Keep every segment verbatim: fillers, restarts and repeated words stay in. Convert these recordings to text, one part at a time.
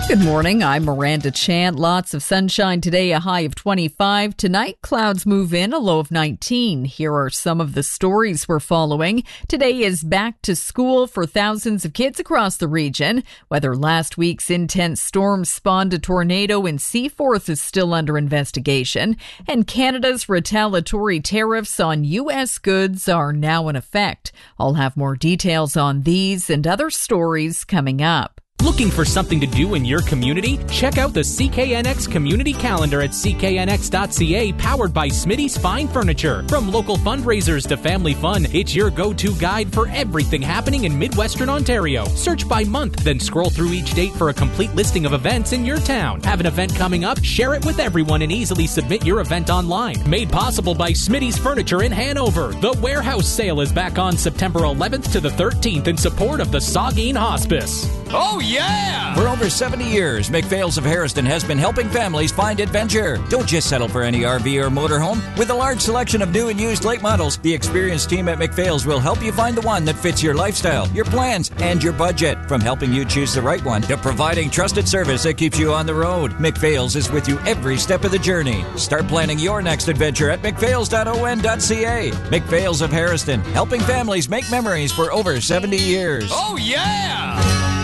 Good morning. I'm Miranda Chant. Lots of sunshine today, a high of twenty-five. Tonight, clouds move in, a low of nineteen. Here are some of the stories we're following. Today is back to school for thousands of kids across the region. Whether last week's intense storm spawned a tornado in Seaforth is still under investigation. And Canada's retaliatory tariffs on U S goods are now in effect. I'll have more details on these and other stories coming up. Looking for something to do in your community? Check out the C K N X Community Calendar at c k n x dot c a, powered by Smitty's Fine Furniture. From local fundraisers to family fun, it's your go-to guide for everything happening in Midwestern Ontario. Search by month, then scroll through each date for a complete listing of events in your town. Have an event coming up? Share it with everyone and easily submit your event online. Made possible by Smitty's Furniture in Hanover. The Warehouse Sale is back on September eleventh to the thirteenth in support of the Saugeen Hospice. Oh, yeah! For over seventy years, McPhail's of Harrison has been helping families find adventure. Don't just settle for any R V or motorhome. With a large selection of new and used late models, the experienced team at McPhail's will help you find the one that fits your lifestyle, your plans, and your budget. From helping you choose the right one to providing trusted service that keeps you on the road, McPhail's is with you every step of the journey. Start planning your next adventure at m c phails dot o n dot c a. McPhail's of Harrison, helping families make memories for over seventy years. Oh, yeah!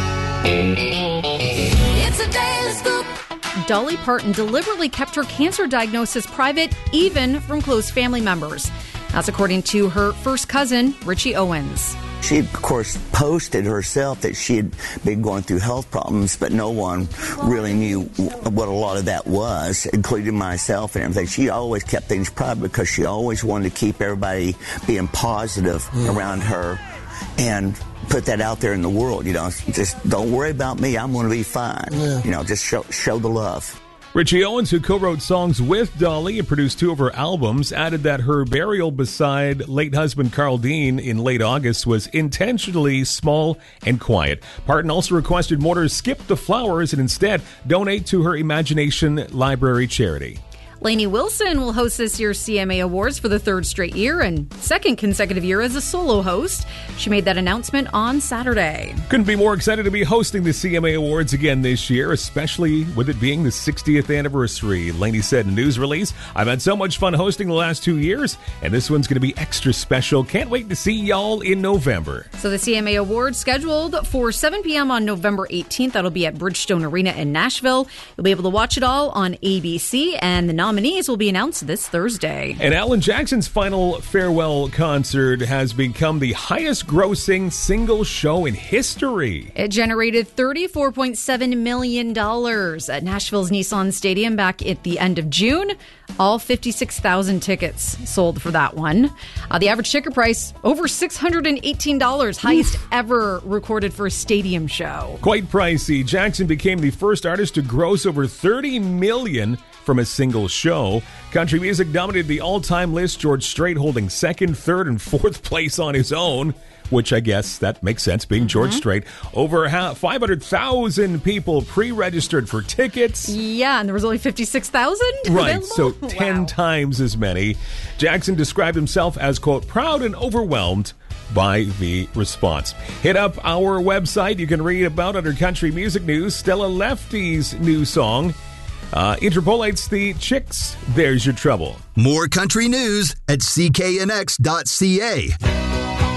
It's a daily scoop. Dolly Parton deliberately kept her cancer diagnosis private, even from close family members. That's according to her first cousin, Richie Owens. She, of course, posted herself that she had been going through health problems, but no one really knew what a lot of that was, including myself and everything. She always kept things private because she always wanted to keep everybody being positive mm. around her and put that out there in the world, you know. Just don't worry about me. I'm going to be fine. Yeah. You know, just show, show the love. Richie Owens, who co-wrote songs with Dolly and produced two of her albums, added that her burial beside late husband Carl Dean in late August was intentionally small and quiet. Parton also requested mourners skip the flowers and instead donate to her Imagination Library charity. Lainey Wilson will host this year's C M A Awards for the third straight year and second consecutive year as a solo host. She made that announcement on Saturday. Couldn't be more excited to be hosting the C M A Awards again this year, especially with it being the sixtieth anniversary. Lainey said in a news release, "I've had so much fun hosting the last two years, and this one's going to be extra special. Can't wait to see y'all in November." So the C M A Awards scheduled for seven p.m. on November eighteenth. That'll be at Bridgestone Arena in Nashville. You'll be able to watch it all on A B C, and the nominees will be announced this Thursday. And Alan Jackson's final farewell concert has become the highest grossing single show in history. It generated thirty-four point seven million dollars at Nashville's Nissan Stadium back at the end of June. All fifty-six thousand tickets sold for that one. Uh, the average ticket price, over six hundred eighteen dollars, highest Oof. ever recorded for a stadium show. Quite pricey. Jackson became the first artist to gross over thirty million dollars from a single show. Country music dominated the all-time list, George Strait holding second, third, and fourth place on his own, which I guess that makes sense, being George mm-hmm. Strait. Over five hundred thousand people pre-registered for tickets. Yeah, and there was only fifty-six thousand Right, available? so ten wow. times as many. Jackson described himself as, quote, proud and overwhelmed by the response. Hit up our website. You can read about under country music news. Stella Lefty's new song Uh, interpolates the Chicks, There's Your Trouble. More country news at c k n x dot c a.